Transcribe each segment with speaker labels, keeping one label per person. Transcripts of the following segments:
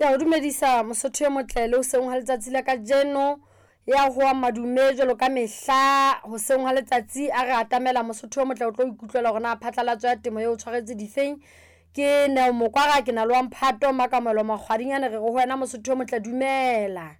Speaker 1: Ke a dumedisa Mosotho motle le o seng ha letsatsi la ka jeno ya ho madume jalo ka mehla ho seng ha letsatsi a re atamela Mosotho motle o tlo ikutlela gona phatlalatso ya temo yo tshwaretse difeng ke ne mokwara ke na lo mphato makamelo magwadinyane re go wena Mosotho motle dumela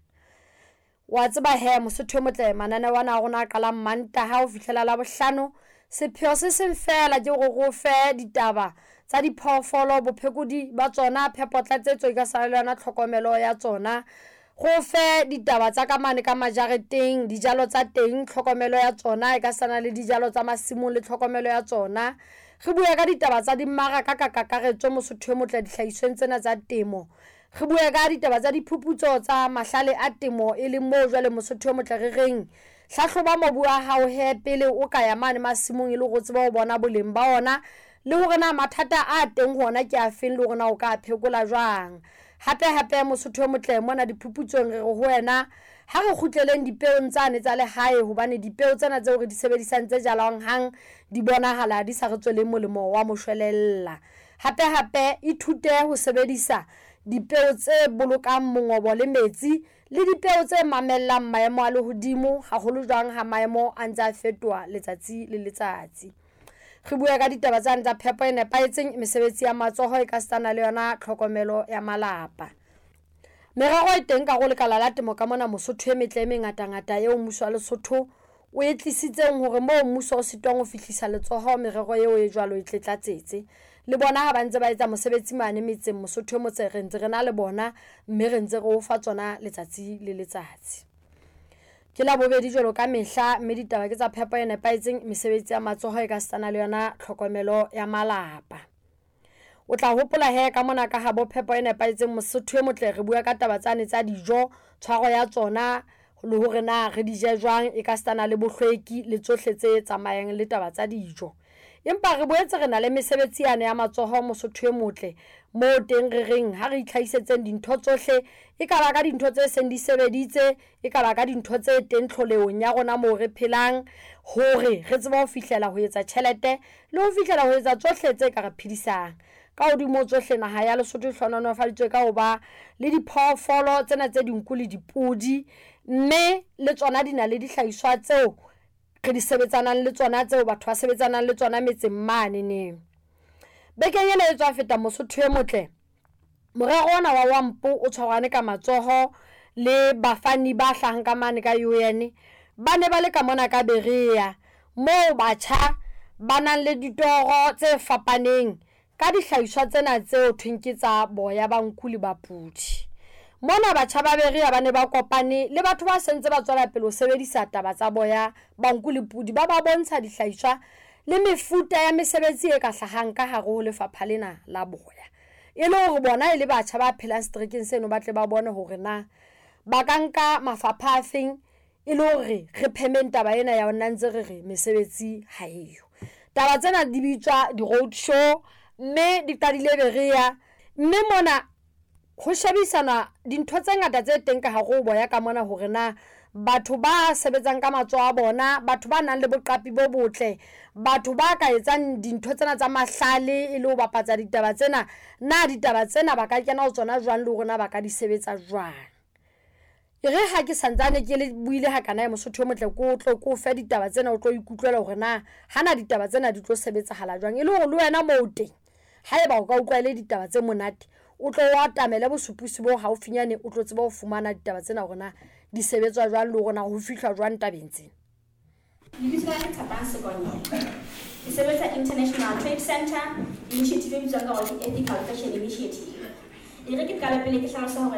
Speaker 1: wa tseba he Mosotho motle manane wana gona kala manta ha o fihlela la bohlano sepheo se seng fela ke go fe ditaba tsa diphoofolo bophekudi ba tsona phepotlatsetso ka sa le yona tlhokomelo ya tsona go fe ditaba tsa ka mane ka majareteng dijalo tsa teng tlhokomelo ya tsona ka sana le dijalo tsa masimong le tlhokomelo ya tsona re bua ka ditaba tsa dimmaraka ka kakaretso Mosotho motle dihlahisweng tsena tsa temo re bua ka ditaba tsa diphuputso tsa mahlale a temo e le mo jwale Mosotho motle re reng hlahloba mobu wa hao he pele o ka ya mane masimong e le go tseba ho bona boleng ba ona le hore na mathata a teng hona ke a feng le hore na o ka phekola jwang hape Mosotho motle mona diphuputsong re go wena ha re khutleleng dipeo tsane tsa le hae hobane dipeo tsena tseo re di sebedisang tse jalwang hang di bonahala di sa re tswele molemo wa moshwelella hape ithute ho sebedisa dipeo tse bolokang mongobo le metsi le dipeo tse mamellang maemo a lehodimo haholo jwang ha maemo a ntse a fetoha letsatsi le letsatsi re bua ka ditaba tsa ntsha phepo e nepaetseng mesebetsi ya matsoho e ka stana le yona tlhokomelo ya malapa merero e teng ka go lekala la temo ka mona Mosotho e metle e mengata eo mmuso wa Lesotho o e tlisitseng hore mo mmuso o sitwang ho fihlisa letsoho merero eo e jwalo e tletlatsetse le bona ha ba ntse ba etsa mosebetsi mane metseng Mosotho motse re ntse re na le bona mme re ntse re o fa tsona letsatsi le letsatsi ke la bobedi jalo ka mehla mme ditaba ke tsa phepo e nepaetseng mesebetsi ya matsoho e ka stana le yona tlhokomelo ya malapa o tla hopola he ka mona ka ha bo phepo e nepaetseng Mosotho e motle re bua ka taba tsane tsa dijo tshwaro ya tsona le hore na re di je jwang e ka stana le bohlweki le tsohle tse tsamayang le taba tsa dijo empa re boetse re na le mesebetsi yane ya matsoho Mosotho e motle mo teng re reng ha re itlhaisetseng dintho tsohle e ka ba ka dintho tse seng di sebeditse e ka ba ka dintho tse teng tlholeong ya rona mo re phelang hore re tseba ho fihlela ho etsa tjhelete le ho fihlela ho etsa tsohle tse ka re phedisang ka hodimo tsohle naha ya Lesotho hlononolofaditswe ka ho ba le diphoofolo tsena tse dinku le dipudi mme le tsona di na le dihlahiswa tseo re di sebetsanang le tsona tseo batho ba sebetsanang le tsona metseng mane ne bekeng ena e tswa feta Mosotho e motle morero ona wa Wampo o tshwarane ka matsoho le bafani ba hlahang ka mane ka UN ba ne ba le ka mona ka Berea mo batjha ba nang le ditoro tse fapaneng ka dihlahiswa tsena tseo thweng tsa boya ba nku le ba pudi mona batjha ba Berea ba ne ba kopane le batho ba sentse ba tswela pele ho sebedisa taba tsa boya ba nku le pudi ba bontsha dihlahiswa le mefuta ya mesebetsi e ka hlahang ka hare ho lefapha lena la boya e le hore bona ile batjha ba phelang streekeng seno ba tle ba bone hore na ba ka nka mafapha a feng e le hore re phemeng taba ena ya ona ntse re re mesebetsi ha eyo taba tsena di bitswa di road show mme di qadile Berea mme mona ho shebisana dintho tse ngata tse teng ka hare ho boya ka mona hore na batho ba sebetsang ka matsoho a bona batho ba nang le boqapi bo botle batho ba ka etsang dintho tsena tsa mahlale e le ho bapatsa ditaba tsena na ditaba tsena ba ka kena ho tsona jwang le rona ba ka di sebetsa jwang e re ha ke santsane ke le buile ha kana ya Mosotho motle ko fe ditaba tsena o tlo ikutlela hore na hana ditaba tsena di tlo sebetsa hala jwang e le hore le wena mo teng haeba o ka utlwa le ditaba tse monate o tlo wa tamela bosupusi bo haufinyane o tlo tseba ho fumana ditaba tsena rona di sebetswa jwang le rona ho fihla jwang tabeng tsena
Speaker 2: Lebitso la Thapang Sekonye ke sebetsa International Trade Center initiative e bitswang ka hore Ethical Fashion Initiative e re ke qala pele ke hlalosa hore